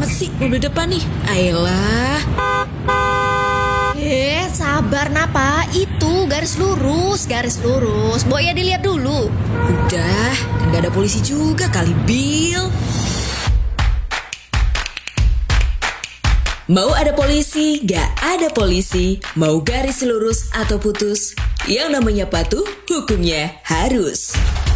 banget sih mobil depan nih. Ayolah. Sabar Napa, itu garis lurus. Boya dilihat dulu. Udah, kan gak ada polisi juga kali, Bill. Mau ada polisi, gak ada polisi, mau garis lurus atau putus, yang namanya patuh, hukumnya harus.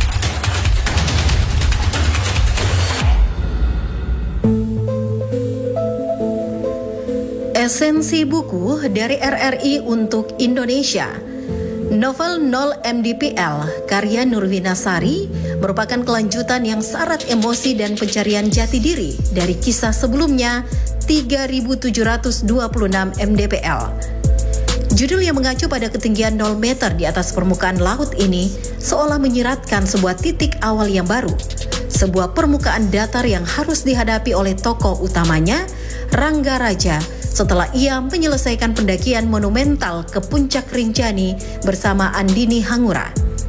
Esensi buku dari RRI untuk Indonesia. Novel 0 MDPL karya Nurwinasari merupakan kelanjutan yang syarat emosi dan pencarian jati diri dari kisah sebelumnya 3726 MDPL. Judul yang mengacu pada ketinggian 0 meter di atas permukaan laut ini seolah menyiratkan sebuah titik awal yang baru, sebuah permukaan datar yang harus dihadapi oleh tokoh utamanya, Rangga Raja, setelah ia menyelesaikan pendakian monumental ke Puncak Rinjani bersama Andini Hangura.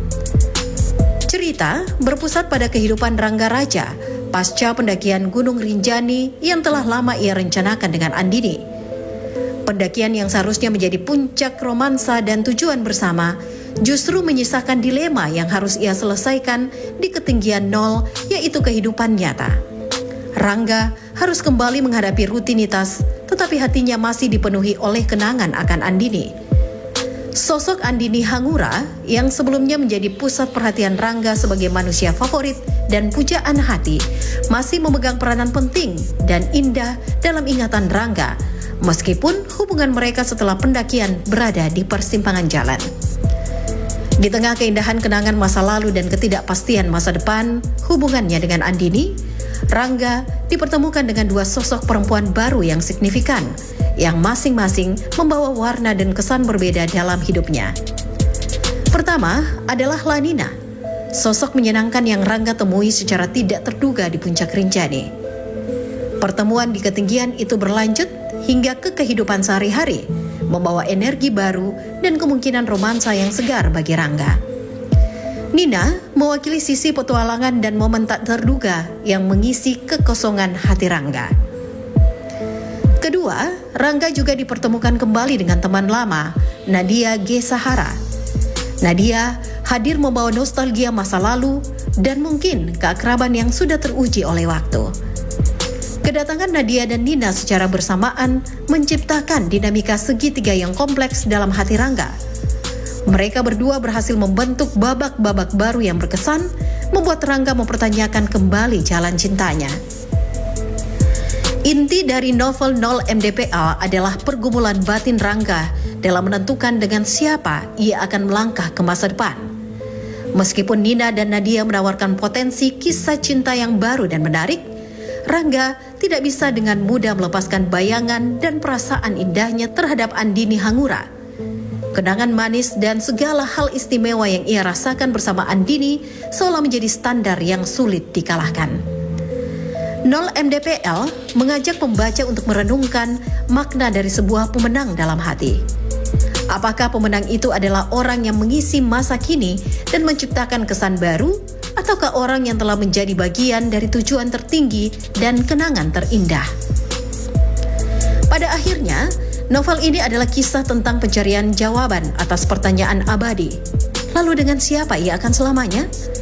Cerita berpusat pada kehidupan Rangga Raja pasca pendakian Gunung Rinjani yang telah lama ia rencanakan dengan Andini. Pendakian yang seharusnya menjadi puncak romansa dan tujuan bersama justru menyisakan dilema yang harus ia selesaikan di ketinggian 0, yaitu kehidupan nyata. Rangga harus kembali menghadapi rutinitas, tetapi hatinya masih dipenuhi oleh kenangan akan Andini. Sosok Andini Hangura yang sebelumnya menjadi pusat perhatian Rangga sebagai manusia favorit dan pujaan hati masih memegang peranan penting dan indah dalam ingatan Rangga, meskipun hubungan mereka setelah pendakian berada di persimpangan jalan. Di tengah keindahan kenangan masa lalu dan ketidakpastian masa depan hubungannya dengan Andini, Rangga dipertemukan dengan dua sosok perempuan baru yang signifikan, yang masing-masing membawa warna dan kesan berbeda dalam hidupnya. Pertama adalah Lanina, sosok menyenangkan yang Rangga temui secara tidak terduga di Puncak Rinjani. Pertemuan di ketinggian itu berlanjut hingga ke kehidupan sehari-hari, membawa energi baru dan kemungkinan romansa yang segar bagi Rangga. Nina mewakili sisi petualangan dan momen tak terduga yang mengisi kekosongan hati Rangga. Kedua, Rangga juga dipertemukan kembali dengan teman lama, Nadia G. Sahara. Nadia hadir membawa nostalgia masa lalu dan mungkin keakraban yang sudah teruji oleh waktu. Kedatangan Nadia dan Nina secara bersamaan menciptakan dinamika segitiga yang kompleks dalam hati Rangga. Mereka berdua berhasil membentuk babak-babak baru yang berkesan, membuat Rangga mempertanyakan kembali jalan cintanya. Inti dari novel 0 MDPL adalah pergumulan batin Rangga dalam menentukan dengan siapa ia akan melangkah ke masa depan. Meskipun Nina dan Nadia menawarkan potensi kisah cinta yang baru dan menarik, Rangga tidak bisa dengan mudah melepaskan bayangan dan perasaan indahnya terhadap Andini Hangura. Kenangan manis dan segala hal istimewa yang ia rasakan bersama Andini seolah menjadi standar yang sulit dikalahkan. 0 MDPL mengajak pembaca untuk merenungkan makna dari sebuah pemenang dalam hati. Apakah pemenang itu adalah orang yang mengisi masa kini dan menciptakan kesan baru, ataukah orang yang telah menjadi bagian dari tujuan tertinggi dan kenangan terindah? Pada akhirnya, novel ini adalah kisah tentang pencarian jawaban atas pertanyaan abadi. Lalu dengan siapa ia akan selamanya?